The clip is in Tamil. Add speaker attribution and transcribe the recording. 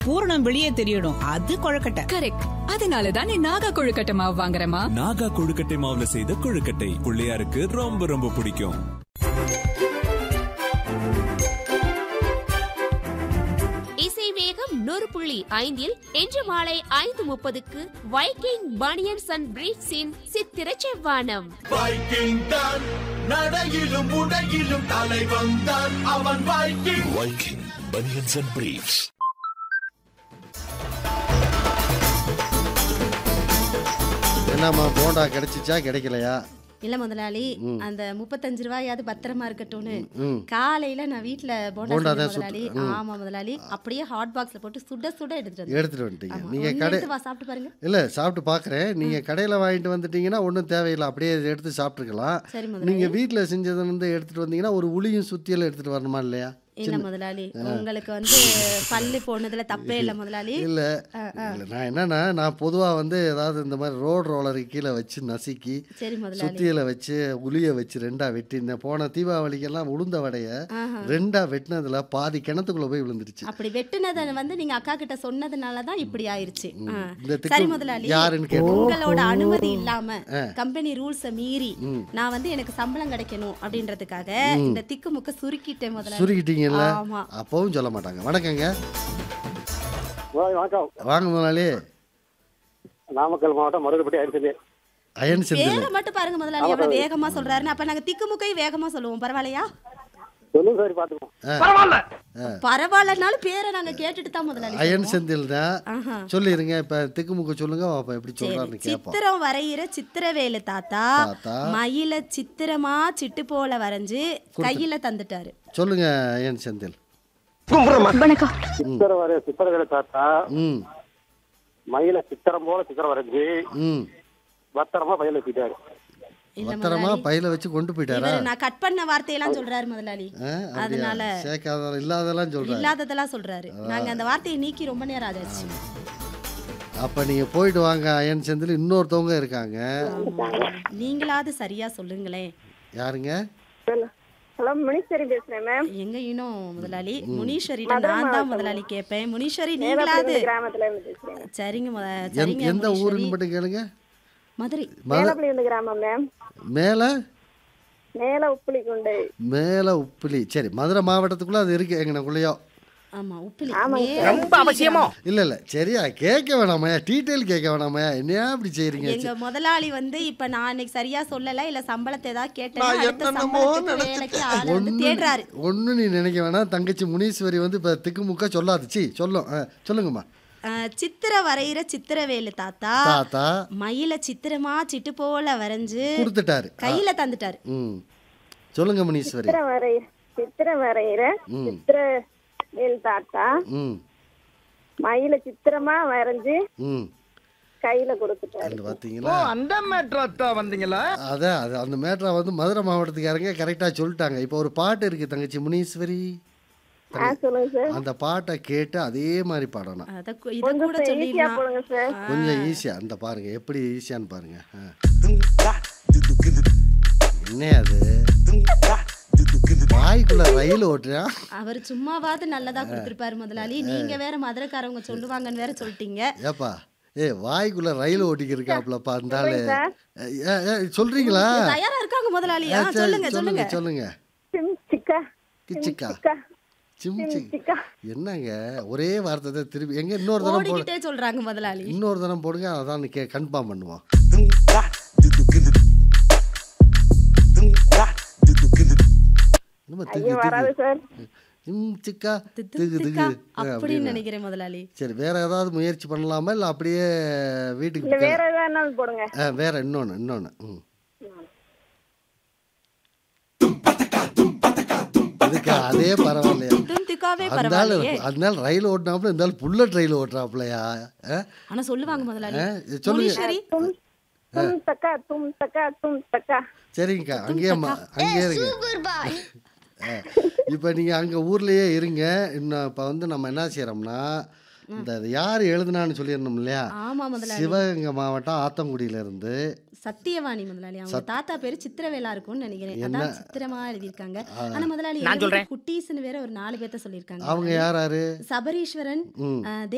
Speaker 1: பூரணம் வெளியே தெரியணும், அது கொழுக்கட்டை.
Speaker 2: கரெக்ட். அதனாலதான் நீ நாகா கொழுக்கட்டை மாவு வாங்குறமா.
Speaker 3: நாகா கொழுக்கட்டை மாவுல செய்த கொழுக்கட்டை பிள்ளையாருக்கு ரொம்ப ரொம்ப பிடிக்கும்.
Speaker 4: இசை வேகம் 100.5 இன்று மாலை 5:30 வைக்கிங் பனியன்ஸ் அண்ட் பிரீஃப்ஸின் சித்திர செவ்வானம்.
Speaker 5: வைக்கிங் தான் நடையிலும் உடையிலும் தலைவன் தான் அவன். Viking banians and briefs.
Speaker 6: என்னம்மா போண்டா கிடைச்சிச்சா கிடைக்கலையா?
Speaker 7: இல்ல முதலாளி, அந்த 35 ரூபாயாவது பத்திரமா இருக்கட்டும்னு காலையில நான் வீட்டுல போண்டா முதலாளி. ஆமா முதலாளி, அப்படியே ஹாட் பாக்ஸ்ல போட்டு சுட சுட எடுத்துட்டு வந்துட்டீங்க.
Speaker 6: நீங்க கடை
Speaker 7: சாப்பிட்டு பாருங்க.
Speaker 6: இல்ல சாப்பிட்டு பாக்குறேன். நீங்க கடையில வாங்கிட்டு வந்துட்டீங்கன்னா ஒன்றும் தேவையில்லை, அப்படியே எடுத்து சாப்பிட்டுக்கலாம். நீங்க வீட்டுல செஞ்சதை எடுத்துட்டு வந்தீங்கன்னா ஒரு உளியும் சுத்தியெல்லாம் எடுத்துட்டு வரணுமா இல்லையா?
Speaker 7: இல்ல முதலாளி, உங்களுக்கு பல்லு போனதுல தப்பே இல்ல முதலாளி.
Speaker 6: இல்ல நான் என்னன்னா, நான் பொதுவா ஏதாவது இந்த மாதிரி ரோட் ரோலருக்கு கீழே வச்சு நசுக்கி சுத்தியில வச்சு உளிய வச்சு 2ஆ வெட்டி, இந்த போன தீபாவளிக்கெல்லாம் உளுந்த வடைய 2ஆ வெட்டினதுல பாதி கிணத்துக்குள்ள போய் விழுந்துருச்சு.
Speaker 7: அப்படி வெட்டினதை நீங்க அக்கா கிட்ட சொன்னதுனாலதான் இப்படி ஆயிருச்சு. சரி முதலாளி, உங்களோட அனுமதி இல்லாம கம்பெனி ரூல்ஸ மீறி நான் எனக்கு சம்பளம் கிடைக்கணும் அப்படின்றதுக்காக இந்த திக்கு முக்க சுருக்கிட்டேன் முதலாளி.
Speaker 6: சுருக்கிட்டீங்க? அப்பவும் சொல்ல மாட்டாங்க. வணக்கங்க. வாங்க முதலாளி.
Speaker 8: நாமக்கல் மாவட்டம் மருதுப்பட்டி
Speaker 6: அயன் செந்தில்.
Speaker 7: பேரை மட்டும் பாருங்க முதலாளி, எவ்வளவு வேகமா சொல்றாருன்னு. அப்ப நாங்க திக்கு முக்கை வேகமா சொல்லுவோம், பரவாயில்லையா? பரவாயில்லனாலும் பேரை நாங்க கேட்டுட்டு தான் முதலாளி.
Speaker 6: அயன் செந்தில் தான் சொல்லிருங்க. இப்ப திக்குமுக்க சொல்லுங்க, அப்ப எப்படி சொல்றாருன்னு கேப்போம்.
Speaker 7: சித்திரம் வரையிற சித்திரவேலு தாத்தா மயில சித்திரமா சிட்டு போல வரைஞ்சு கையில தந்துட்டாரு.
Speaker 6: சொல்லுங்க அயன் செந்தில்.
Speaker 8: சித்திரவேலு தாத்தா மயில சித்திரம் போல சித்திரம் வரைஞ்சு பத்திரமா பையில வச்சுட்டாரு.
Speaker 6: பத்திரமா பையில வச்சு கொண்டு போயிட்டாரா?
Speaker 7: நான் கட் பண்ண வார்த்தையெல்லாம் சொல்றாரு முதலாளி. அதனால இல்லாததெல்லாம் சொல்றாரு. நாங்க அந்த வார்த்தையை நீக்கி ரொம்ப நேரம் ஆச்சு.
Speaker 6: அப்ப நீங்க போயிட்டு வாங்க அயன் செந்தில். இன்னொருத்தவங்க இருக்காங்க,
Speaker 7: நீங்களாவது சரியா சொல்லுங்களேன்.
Speaker 6: யாருங்க?
Speaker 9: ஹலோ, முனீஸ்வரி பேசுறேன் மேம்.
Speaker 7: எங்க இன்னும் முதலாளி முனீஸ்வரி நான் தான் முதலாளி கேட்பேன். முனீஸ்வரி நீங்களாவது
Speaker 9: கிராமத்துல இருந்து பேசுறேன்.
Speaker 7: சரிங்க.
Speaker 6: எந்த ஊருன்னு மட்டும் கேளுங்க.
Speaker 7: மதுரை
Speaker 9: மேலப்பள்ளி கிராமம் மேம். மேல உப்புளி குண்டை.
Speaker 6: மேல உப்புளி. சரி, மதுரை மாவட்டத்துக்குள்ள அது இருக்கு எங்கனக்குள்ளயோ.
Speaker 7: ஆமா உப்புளி.
Speaker 1: ரொம்ப அவசியமோ?
Speaker 6: இல்ல சரியா கேட்க வேணாமையா, டீடைல் கேட்க வேணாமையா, என்னையா அப்படி செய்றீங்க?
Speaker 7: எங்க முதலாளி இப்ப நான் அன்னைக்கு சரியா சொல்லல, இல்ல சம்பளத்தை ஏதாவது கேட்டேன் தேடுறாரு.
Speaker 6: ஒண்ணு நீ நினைக்க வேணாம். தங்கச்சி முனீஸ்வரி இப்ப திக்குமுக்க சொல்லாதுச்சு. சொல்லுங்கம்மா.
Speaker 7: சித்திர வரையிற சித்திரவேலு தாத்தா மயில சித்திரமா சிட்டு போல வரைஞ்சு கொடுத்துட்டாரு, கையில தந்துட்டாரு.
Speaker 6: சொல்லுங்க முனீஸ்வரி.
Speaker 9: சித்திர வரையிற சித்திரவேலு தாத்தா மயில சித்திரமா வரைஞ்சு கையில கொடுத்துட்டாரு.
Speaker 6: பாத்தீங்களா?
Speaker 1: அந்த மேட்ரா வந்தீங்களா?
Speaker 6: அதான் அந்த மேட்ரா மதுரை மாவட்டத்துக்காரங்க கரெக்டா சொல்லிட்டாங்க. இப்ப ஒரு பாட்டு இருக்கு தங்கச்சி முனீஸ்வரி, அந்த பாட்டை கேட்டு அதே மாதிரி பாடணும். கொஞ்சம் ஈஸியா அந்த பாருங்க, எப்படி ஈஸியான்னு பாருங்க. என்ன அது வாய்க்குள்ள ரயில் ஓட்டுறா?
Speaker 7: அவர் சும்மாவாவது நல்லதா கொடுத்திருப்பாரு முதலாளி. நீங்க வேற மதுரைக்காரவங்க சொல்லுவாங்கன்னு வேற சொல்லிட்டீங்க.
Speaker 6: ஏப்பா வாய்க்குள்ள ரயில் ஓட்டிக்கு இருக்காப்லப்பா அந்த ஆளு. சொல்றீங்களா?
Speaker 7: தயாரா இருக்காங்க முதலாளி. சொல்லுங்க.
Speaker 6: கிச்சிக்கா என்னங்க ஒரே வார்த்தை தான் திருப்பி எங்க இன்னொரு தரம் போடுங்க
Speaker 7: சொல்றாங்க முதலாளி.
Speaker 6: இன்னொரு தரம் போடுங்க, அதான் கன்ஃபார்ம் பண்ணுவோம்.
Speaker 7: நினைக்கிறேன் முதலாளி.
Speaker 6: சரி, வேற ஏதாவது முயற்சி பண்ணலாமா இல்ல அப்படியே வீட்டுக்கு வேற இன்னொன்னு அதே பரவாயில்லையா? அதனால ரயில் ஓட்டினாப்புல இருந்தாலும் புல்லட் ரயில் ஓட்டுறாப்புலையா?
Speaker 7: ஆனா சொல்லுவாங்க முதலாளி. சொல்லுங்க.
Speaker 6: சரிங்கக்கா, அங்கேயே இருங்க. இப்ப நீங்க அங்க ஊர்லயே இருங்க. இன்னும் இப்ப நம்ம என்ன செய்யறோம்னா, இந்த யார் எழுதுனான்னு சொல்லிடணும் இல்லையா? சிவகங்கை மாவட்டம் ஆத்தங்குடியில இருந்து
Speaker 7: சத்தியவாணி முதலாளி. அவங்க தாத்தா பேரு சித்திரவேலா இருக்கும்னு நினைக்கிறேன். அதான் சித்திரமா எழுதியிருக்காங்க. ஆனா முதலாளி குட்டீஸ்னு வேற ஒரு 4 பேர்த்த சொல்லியிருக்காங்க.
Speaker 6: அவங்க யாரு?
Speaker 7: சபரீஸ்வரன்,